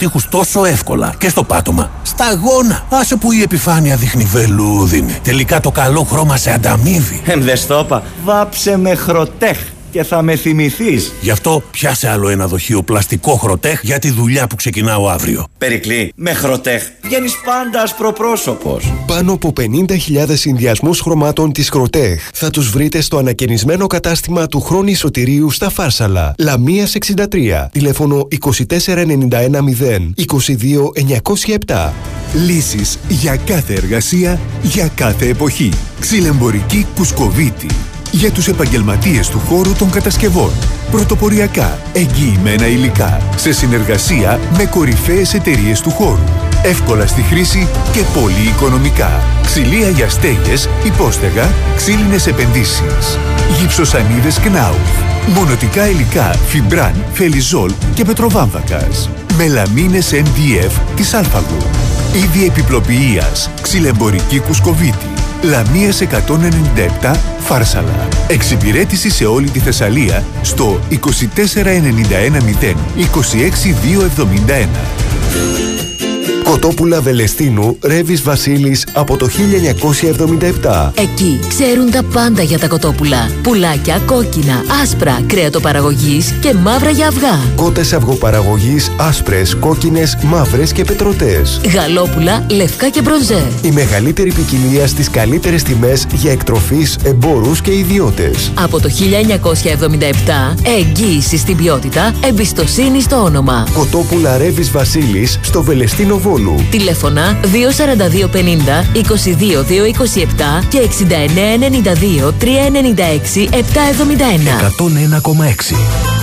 τοίχους τόσο εύκολα και στο πάτωμα. Σταγόνα. Άσε που η επιφάνεια δείχνει βελούδινη. Τελικά το καλό χρώμα σε ανταμείβει. Δες το είπα. Βάψε με Χροτέχ και θα με θυμηθείς. Γι' αυτό πιάσε άλλο ένα δοχείο πλαστικό Χροτέχ για τη δουλειά που ξεκινάω αύριο. Περικλή, με Χροτέχ βγαίνεις πάντα ασπροπρόσωπος. Πάνω από 50.000 συνδυασμούς χρωμάτων της Χροτέχ θα τους βρείτε στο ανακαινισμένο κατάστημα του Χρόνη Σωτηρίου στα Φάρσαλα. Λαμίας 63, τηλέφωνο 24910 22907. Λύσεις για κάθε εργασία, για κάθε εποχή. Ξυλεμπορική Κουσκοβίτη. Για τους επαγγελματίες του χώρου των κατασκευών. Πρωτοποριακά, εγγυημένα υλικά. Σε συνεργασία με κορυφαίες εταιρείες του χώρου. Εύκολα στη χρήση και πολύ οικονομικά. Ξυλία για στέγες, υπόστεγα, ξύλινες επενδύσεις. Γυψοσανίδες Knauf. Μονοτικά υλικά Φιμπράν, Φελιζόλ και Πετροβάμβακας. Μελαμίνες MDF της Αλφαγου. Είδη επιπλοποιείας. Ξυλεμπορική Κουσκοβίτη. Λαμίας 197, Φάρσαλα. Εξυπηρέτηση σε όλη τη Θεσσαλία στο 24910 26271. Κοτόπουλα Βελεστίνου, Ρέβης Βασίλης από το 1977. Εκεί ξέρουν τα πάντα για τα κοτόπουλα. Πουλάκια κόκκινα, άσπρα, κρέατοπαραγωγής και μαύρα για αυγά. Κότες αυγοπαραγωγής, άσπρες, κόκκινες, μαύρες και πετρωτές. Γαλόπουλα, λευκά και μπροζέ. Η μεγαλύτερη ποικιλία στις καλύτερες τιμές για εκτροφείς, εμπόρους και ιδιώτες. Από το 1977, εγγύηση στην ποιότητα, εμπιστοσύνη στο όνομα. Κοτόπουλα Ρέβης Βασίλης στο Βελεστίνο Βόλου. Τηλέφωνα 24250 22227 και 6992 396 771. 101,6.